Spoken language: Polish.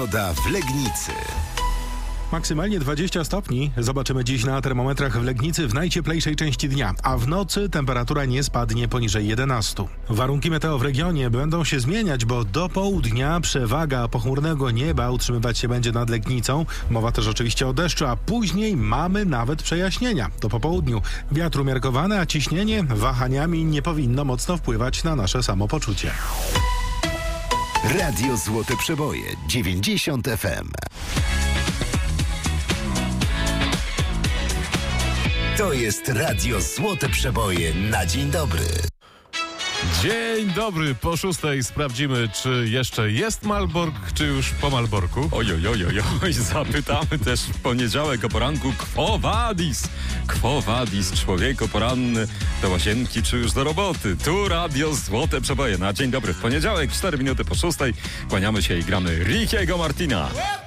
Pogoda w Legnicy. Maksymalnie 20 stopni zobaczymy dziś na termometrach w Legnicy w najcieplejszej części dnia, a w nocy temperatura nie spadnie poniżej 11. Warunki meteo w regionie będą się zmieniać, bo do południa przewaga pochmurnego nieba utrzymywać się będzie nad Legnicą. Mowa też oczywiście o deszczu, a później mamy nawet przejaśnienia. To po południu wiatr umiarkowany, a ciśnienie wahaniami nie powinno mocno wpływać na nasze samopoczucie. Radio Złote Przeboje 90 FM. To jest Radio Złote Przeboje na dzień dobry. Dzień dobry, po 6:00 sprawdzimy, czy jeszcze jest Malbork, czy już po Malborku. Oj, zapytamy też w poniedziałek o poranku Quo vadis, człowieku poranny, do łazienki czy już do roboty. Tu Radio Złote Przeboje na dzień dobry w poniedziałek, 4 minuty po 6:00. Kłaniamy się i gramy Rickiego Martina.